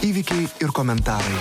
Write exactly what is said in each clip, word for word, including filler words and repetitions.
Įvykiai ir komentarai.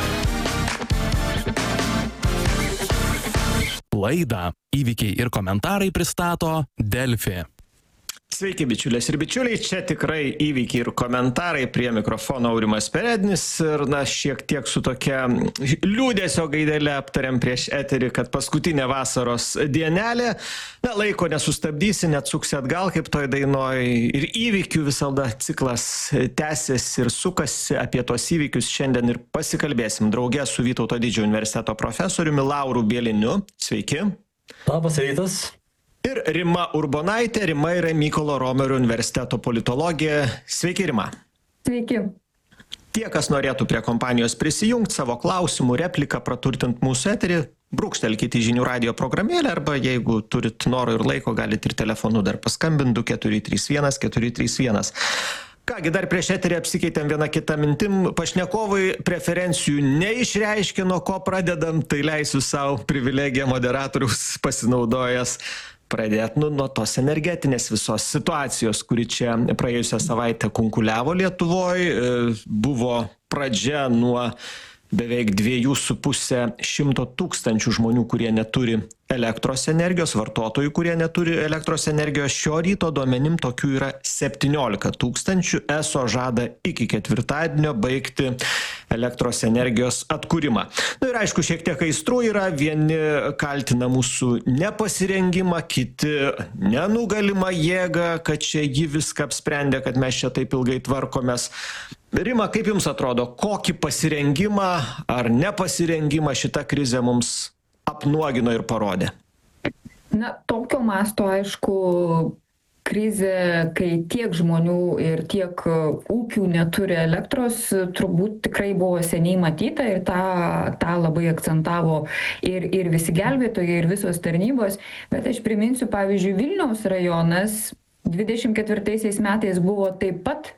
Laidą Įvykiai ir komentarai pristato Delfi. Sveiki, bičiulės ir bičiuliai, čia tikrai įvykiai ir komentarai, prie mikrofono Aurimas Perednis ir, na, šiek tiek su tokia liūdesio gaidele aptariam prieš eterį, kad paskutinė vasaros dienelė, na, laiko nesustabdysi, neatsuksi atgal, kaip toj dainoj, ir įvykių visada ciklas tęsiasi ir sukasi. Apie tos įvykius šiandien ir pasikalbėsim draugė su Vytauto Didžiojo universiteto profesoriumi Lauru Bieliniu. Sveiki. Labas rytas. Ir Rima Urbonaitė. Rima yra Mykolo Romerio universiteto politologė. Sveiki, Rima. Sveiki. Tie, kas norėtų prie kompanijos prisijungti, savo klausimų, repliką praturtinti mūsų eterį, brūkštelkite į žinių radijo programėlę, arba jeigu turit noro ir laiko, galite ir telefonu dar paskambinti du keturi trys vienas keturi trys vienas. Kągi, dar prieš eterį apsikeitėm vieną kitą mintim. Pašnekovai preferencijų neišreiškė, nuo ko pradedam, tai leisiu savo privilegiją moderatoriaus pasinaudojęs pradėti nu, nuo tos energetinės visos situacijos, kuri čia praėjusią savaitę kunkuliavo Lietuvoj. Buvo pradžia nuo beveik dviejų su puse šimto tūkstančių žmonių, kurie neturi elektros energijos, vartotojų, kurie neturi elektros energijos. Šio ryto duomenim tokių yra septyniolika tūkstančių. Eso žada iki ketvirtadienio baigti elektros energijos atkūrimą. Na ir aišku, šiek tiek aistrų yra. Vieni kaltina mūsų nepasirengimą, kiti nenugalimą jėgą, kad čia ji viską apsprendė, kad mes čia taip ilgai tvarkomės. Rima, kaip jums atrodo, kokį pasirengimą ar nepasirengimą šita krizė mums apnuogino ir parodė? Na, tokio masto, aišku, krizė, kai tiek žmonių ir tiek ūkių neturi elektros, turbūt tikrai buvo seniai matyta ir tą, tą labai akcentavo ir, ir visi gelbėtojai, ir visos tarnybos. Bet aš priminsiu, pavyzdžiui, Vilniaus rajonas dvidešimt ketvirtaisiais metais buvo taip pat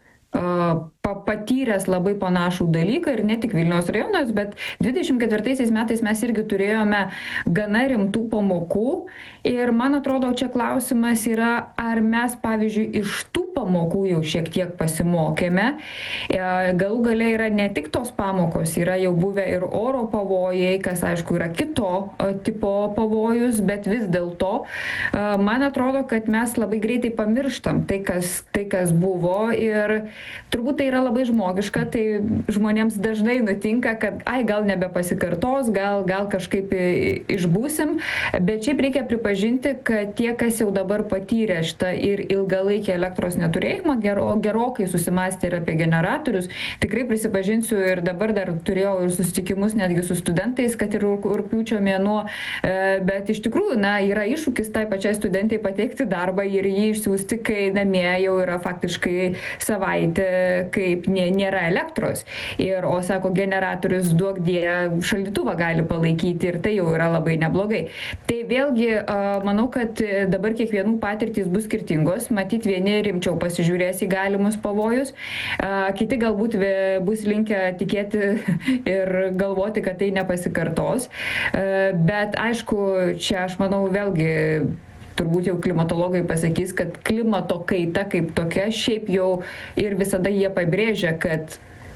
patyręs labai panašų dalyką ir ne tik Vilniaus rajonas, bet dvidešimt ketvirtaisiais metais mes irgi turėjome gana rimtų pamokų ir man atrodo, čia klausimas yra, ar mes, pavyzdžiui, iš tų pamokų jau šiek tiek pasimokėme. Galų gale yra ne tik tos pamokos, yra jau buvę ir oro pavojai, kas aišku yra kito tipo pavojus, bet vis dėlto man atrodo, kad mes labai greitai pamirštam tai, kas, tai, kas buvo ir turbūt tai yra labai žmogiška, tai žmonėms dažnai nutinka, kad ai, gal nebepasikartos, gal, gal kažkaip išbūsim, bet šiaip reikia pripažinti, kad tie, kas jau dabar patyrė šitą ir ilgalaikį elektros neturėjimą, gero, gerokai susimastė ir apie generatorius. Tikrai prisipažinsiu ir dabar dar turėjau ir susitikimus netgi su studentais, kad ir rugpjūčio mėnuo, bet iš tikrųjų, na, yra iššūkis tai pačiai studentai pateikti darbą ir jį išsiųsti, kai namie jau yra faktiškai savaitė, kaip nė, nėra elektros. Ir, o sako, generatorius duok die šaldytuvą gali palaikyti ir tai jau yra labai neblogai. Tai vėlgi, manau, kad dabar kiekvienų patirtys bus skirtingos. Matyt, vieni rimčiau pasižiūrės į galimus pavojus, kiti galbūt bus linkę tikėti ir galvoti, kad tai nepasikartos. Bet aišku, čia aš manau vėlgi turbūt jau klimatologai pasakys, kad klimato kaita kaip tokia šiaip jau ir visada jie pabrėžia, kad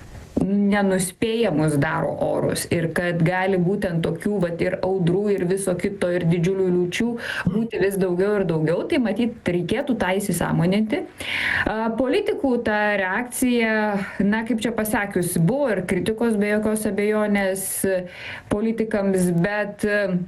nenuspėjamus daro orus ir kad gali būtent tokių vat, ir audrų ir viso kito ir didžiulių liūčių būti vis daugiau ir daugiau, tai matyt reikėtų tą įsisąmoninti. Politikų ta reakcija, na kaip čia pasakius, buvo ir kritikos be jokios abejonės politikams, bet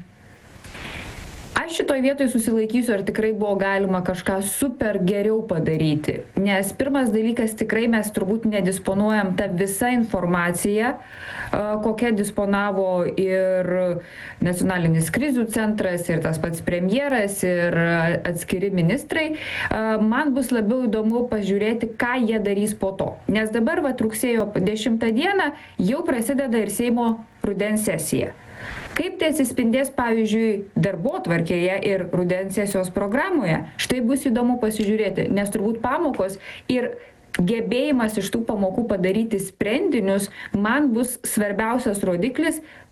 aš šitoj vietoj susilaikysiu, ar tikrai buvo galima kažką super geriau padaryti. Nes pirmas dalykas, tikrai mes turbūt nedisponuojam tą visą informaciją, kokia disponavo ir nacionalinis krizių centras, ir tas pats premjeras, ir atskiri ministrai. Man bus labiau įdomu pažiūrėti, ką jie darys po to. Nes dabar, va, rugsėjo dešimtą dieną jau prasideda ir Seimo rudens sesija. Kaip tai atsispindės, pavyzdžiui, darbotvarkėje ir rudens sesijos programoje? Štai bus įdomu pasižiūrėti, nes turbūt pamokos ir gebėjimas iš tų pamokų padaryti sprendinius man bus svarbiausias rodiklis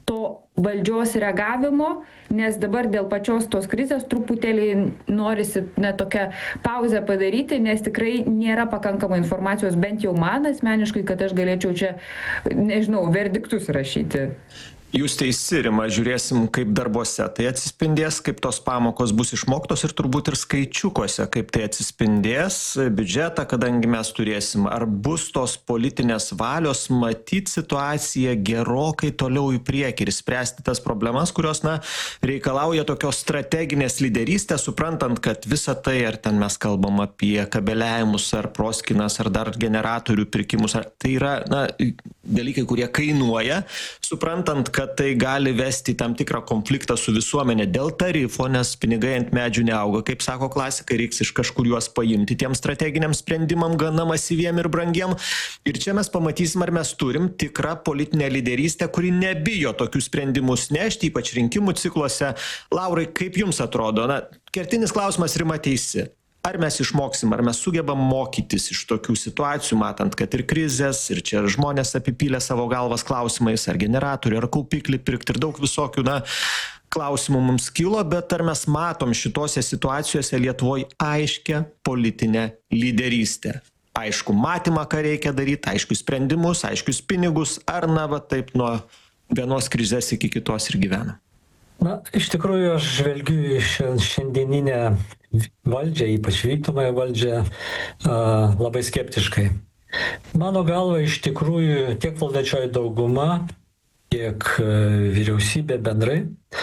to valdžios reagavimo, nes dabar dėl pačios tos krizės truputėlį norisi na, tokią pauzę padaryti, nes tikrai nėra pakankamai informacijos, bent jau man asmeniškai, kad aš galėčiau čia, nežinau, verdiktus rašyti. Jūs teisi, Rima, žiūrėsim, kaip darbuose tai atsispindės, kaip tos pamokos bus išmoktos ir turbūt ir skaičiukuose, kaip tai atsispindės biudžetą, kadangi mes turėsim, ar bus tos politinės valios matyti situaciją gerokai toliau į priekį ir spręsti tas problemas, kurios, na, reikalauja tokios strateginės lyderystės, suprantant, kad visa tai, ar ten mes kalbam apie kabeliavimus, ar proskinas, ar dar generatorių pirkimus, ar tai yra, na, dalykai, kurie kainuoja, suprantant, kad tai gali vesti tam tikrą konfliktą su visuomenė dėl tarifo, nes pinigai ant medžių neauga, kaip sako klasikai, reiks iš kažkur juos paimti tiem strateginiam sprendimam gana masyviem ir brangiem. Ir čia mes pamatysim, ar mes turim tikrą politinę lyderystę, kuri nebijo tokius sprendimus nešti, ypač rinkimų cikluose. Laurai, kaip jums atrodo? Na, kertinis klausimas, Rima teisi. Ar mes išmoksim, ar mes sugebam mokytis iš tokių situacijų, matant, kad ir krizės, ir čia žmonės apipylė savo galvas klausimais, ar generatorių, ar kaupiklį pirkti, ir daug visokių, na, klausimų mums kilo, bet ar mes matom šitose situacijose Lietuvoje aiškę politinę lyderystę? Aišku, matymą, ką reikia daryti, aiškius sprendimus, aiškius pinigus, ar, na, va taip nuo vienos krizės iki kitos ir gyvena? Na, iš tikrųjų, aš žvelgiu į šiandieninę valdžią, ypač vykdomąją valdžią, labai skeptiškai. Mano galva, iš tikrųjų, tiek valdančioji dauguma, tiek vyriausybė bendrai,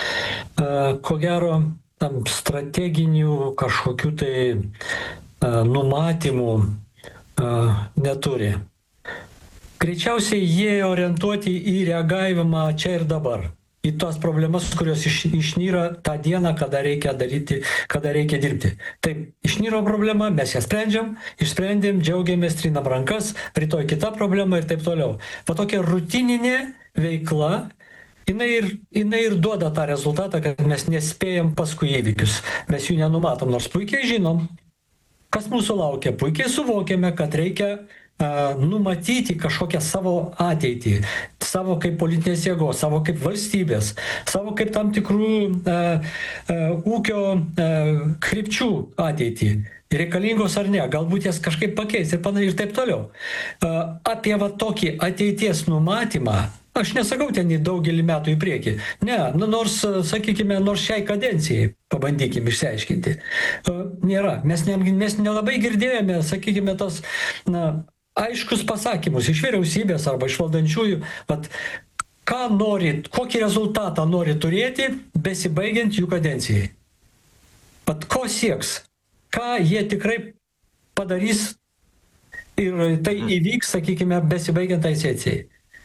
ko gero, tam strateginių kažkokių tai numatymų neturi. Greičiausiai jie orientuoti į reagavimą čia ir dabar. Į tos problemas, kurios iš, išnyra tą dieną, kada reikia daryti, kada reikia dirbti. Taip, išnyro problema, mes ją sprendžiam, išsprendėm, džiaugiamės, trinam rankas, rytoj kita problema ir taip toliau. Va tokia rutininė veikla, jinai ir, jinai ir duoda tą rezultatą, kad mes nespėjam paskui įvykius. Mes jų nenumatom, nors puikiai žinom, kas mūsų laukia, puikiai suvokiame, kad reikia numatyti kažkokią savo ateitį, savo kaip politinės jėgos, savo kaip valstybės, savo kaip tam tikrų e, e, ūkio e, krypčių ateitį. Reikalingos ar ne, galbūt jas kažkaip pakeis ir panašiai ir taip toliau. E, apie va tokį ateities numatymą, aš nesakau ten į daugelį metų į priekį, ne, nu, nors, sakykime, nors šiai kadencijai pabandykim išsiaiškinti. E, nėra, mes, ne, mes nelabai girdėjome, sakykime, tos, na, aiškus pasakymus iš vyriausybės arba iš valdančiųjų, vat, ką nori, kokį rezultatą nori turėti, besibaigiant jų kadencijai. Vat, ko sieks, ką jie tikrai padarys ir tai įvyks, sakykime, besibaigiant tai sesijai.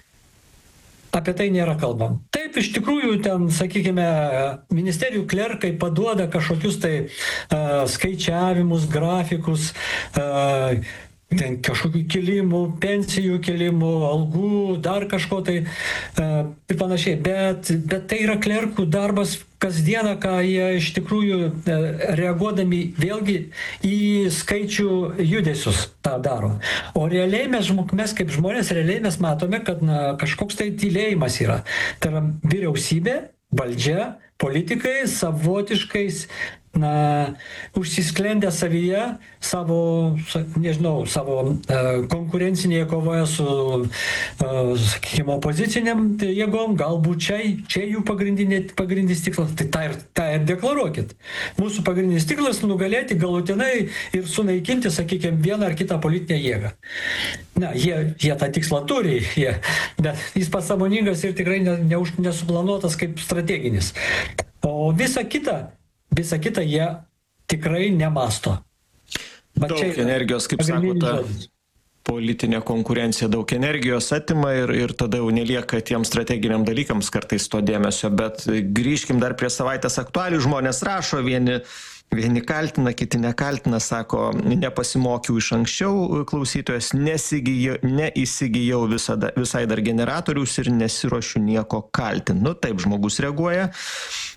Apie tai nėra kalbam. Taip, iš tikrųjų, ten, sakykime, ministerijų klerkai paduoda kažkokius tai uh, skaičiavimus, grafikus, uh, ten kažkokių kilimų, pensijų kilimų, algų, dar kažko tai e, ir panašiai. Bet, bet tai yra klerkų darbas kasdieną, ką jie iš tikrųjų e, reaguodami vėlgi į skaičių judesius tą daro. O realiai mes, mes kaip žmonės, realiai mes matome, kad na, kažkoks tai tylėjimas yra. Tai yra vyriausybė, valdžia, politikai savotiškais na, užsisklendę savyje, savo, nežinau, savo uh, konkurencinėje kovoje su, uh, sakykime, opoziciniam jėgom, galbūt čia, čia jų pagrindinis tikslas, tai tą ir, tą ir deklaruokit. Mūsų pagrindinis tikslas nugalėti galutinai ir sunaikinti, sakykime, vieną ar kitą politinę jėgą. Na, jie, jie tą tikslą turi, jie, bet jis pats sąmoningas ir tikrai ne, ne, nesuplanuotas kaip strateginis. O visa kita, Visa kita jie tikrai nemasto. Bet daug čia, energijos, kaip sako, ta politinė konkurencija daug energijos atima ir, ir tada jau nelieka tiem strateginiam dalykams kartais to dėmesio. Bet grįžkim dar prie savaitės aktualių. Žmonės rašo, vieni, vieni kaltina, kiti nekaltina, sako, nepasimokiau iš anksčiau, klausytojas, nesigijau, neįsigijau visada, visai dar generatorius ir nesiruošiu nieko kaltinti. Nu taip, žmogus reaguoja.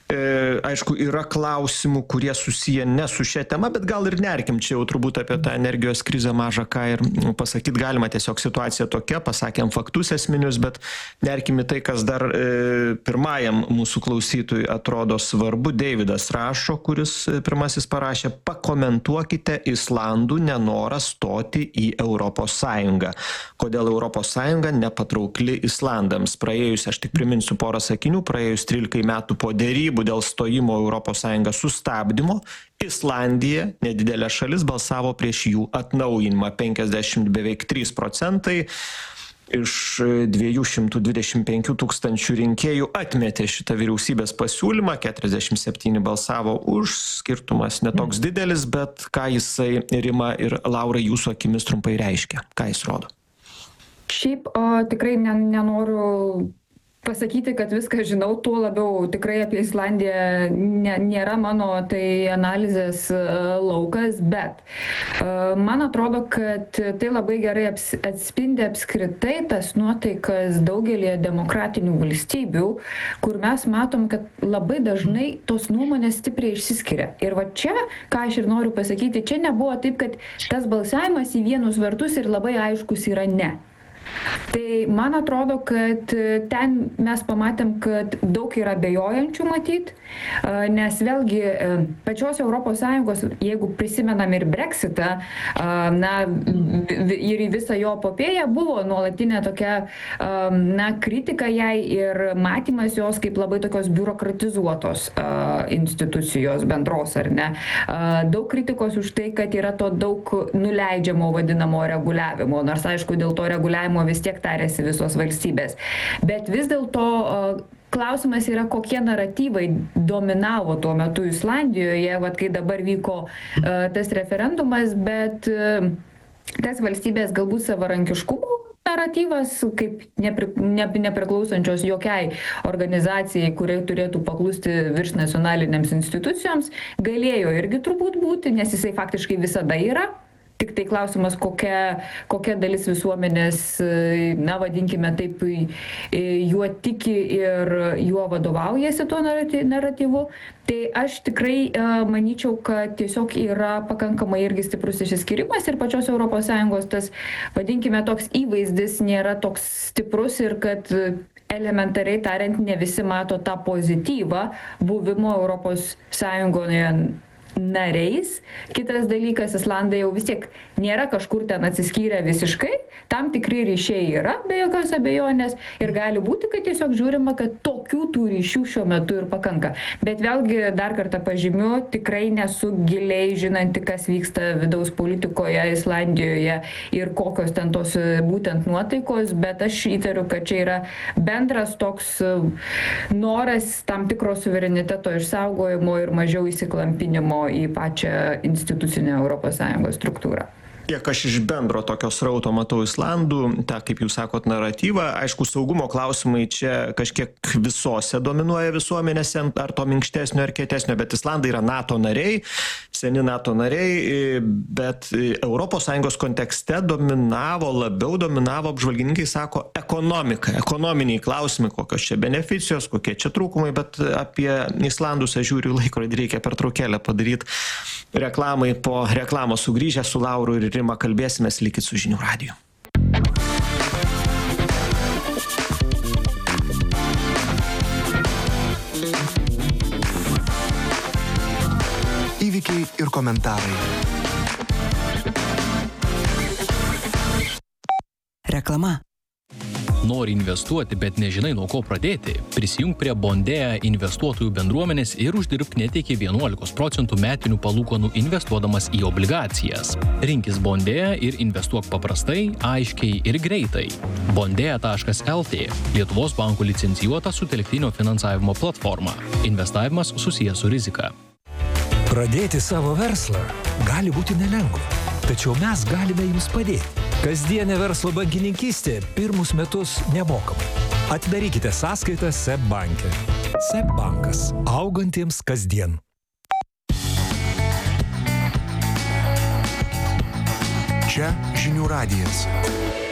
E, aišku, yra klausimų, kurie susiję ne su šia tema, bet gal ir nerkim čia jau turbūt apie tą energijos krizę mažą ką ir pasakyti galima, tiesiog situacija tokia, pasakėm faktus esminius, bet nerkim į tai, kas dar e, pirmajam mūsų klausytojui atrodo svarbu. Deividas rašo, kuris pirmasis parašė, pakomentuokite Islandų nenorą stoti į Europos Sąjungą. Kodėl Europos Sąjunga nepatraukli Islandams? Praėjus, aš tik priminsiu porą sakinių, praėjus trylika metų po dėrybų dėl stojimo Europos Sąjungą sustabdymo, Islandija, nedidelė šalis, balsavo prieš jų atnaujinimą. penkiasdešimt beveik trys procentai iš dviejų šimtų dvidešimt penkių tūkstančių rinkėjų atmetė šitą vyriausybės pasiūlymą, keturiasdešimt septyni balsavo už, skirtumas netoks didelis, bet ką jisai, Rima ir Laura, jūsų akimis trumpai reiškia? Ką jis rodo? Šiaip o, tikrai ne, nenoriu pasakyti, kad viską žinau, tuo labiau tikrai apie Islandiją ne, nėra mano tai analizės uh, laukas, bet uh, man atrodo, kad tai labai gerai aps, atspindi apskritai tas nuotaikas daugelį demokratinių valstybių, kur mes matom, kad labai dažnai tos nuomonės stipriai išsiskiria. Ir va čia, ką aš ir noriu pasakyti, čia nebuvo taip, kad tas balsavimas į vienus vartus ir labai aiškus yra ne. Tai man atrodo, kad ten mes pamatėm, kad daug yra abejojančių matyt, nes vėlgi pačios Europos Sąjungos, jeigu prisimenam ir Brexitą, na, ir į visą jo epopėją buvo nuolatinė tokia, na, kritika jai ir matymas jos kaip labai tokios biurokratizuotos institucijos bendros, ar ne. Daug kritikos už tai, kad yra to daug nuleidžiamo vadinamo reguliavimo, nors aišku, dėl to reguliavimo vis tiek tarėsi visos valstybės. Bet vis dėlto klausimas yra, kokie naratyvai dominavo tuo metu Islandijoje, vat kai dabar vyko tas referendumas, bet tas valstybės galbūt savarankiškumo naratyvas, kaip nepri, ne, nepriklausančios jokiai organizacijai, kuriai turėtų paklusti virš nacionalinėms institucijoms, galėjo irgi turbūt būti, nes jisai faktiškai visada yra. Tik tai klausimas, kokia, kokia dalis visuomenės, na, vadinkime taip, juo tiki ir juo vadovaujasi tuo naratyvu. Tai aš tikrai manyčiau, kad tiesiog yra pakankamai irgi stiprus išsiskyrimas ir pačios Europos Sąjungos tas, vadinkime, toks įvaizdis nėra toks stiprus ir kad elementariai tariant ne visi mato tą pozityvą buvimo Europos Sąjungoje nariais. Kitas dalykas, Islandai jau vis tiek nėra kažkur ten atsiskyrę visiškai, tam tikri ryšiai yra, be jokios abejonės, ir gali būti, kad tiesiog žiūrima, kad tokių tų ryšių šiuo metu ir pakanka. Bet vėlgi, dar kartą pažymiu, tikrai nesu giliai žinanti, kas vyksta vidaus politikoje Islandijoje ir kokios ten tos būtent nuotaikos, bet aš įtariu, kad čia yra bendras toks noras tam tikro suvereniteto išsaugojimo ir mažiau įsiklampinimo į pačią institucinę Europos Sąjungos struktūrą. Kiek aš iš bendro tokio srauto matau Islandų, tą, kaip jūs sakot, naratyvą, aišku, saugumo klausimai čia kažkiek visose dominuoja visuomenėse, ar to minkštesnio ar kietesnio, bet Islandai yra NATO nariai, seni NATO nariai, bet Europos Sąjungos kontekste dominavo, labiau dominavo, apžvalgininkai sako, ekonomika, ekonominiai klausimai, kokios čia beneficijos, kokie čia trūkumai, bet apie Islandus aš žiūriu laikrodį, reikia pertraukėlę padaryti reklamai, po reklamos sugrįžę su Lauru ir Rima kalbėsimės, likit su Žinių radiju. Įvykiai ir komentarai. Reklama. Nori investuoti, bet nežinai nuo ko pradėti? Prisijunk prie Bondėja investuotojų bendruomenės ir uždirbk net iki vienuolikos procentų metinių palūkanų investuodamas į obligacijas. Rinkis Bondėja ir investuok paprastai, aiškiai ir greitai. Bondėja taškas el tė – Lietuvos bankų licencijuota sutelktinio finansavimo platforma. Investavimas susijęs su rizika. Pradėti savo verslą gali būti nelengva, tačiau mes galime jums padėti. Kasdienė verslo bankininkystė pirmus metus nemokamai. Atidarykite sąskaitą SEB banke. SEB bankas. Augantiems kasdien. Čia Žinių radijas.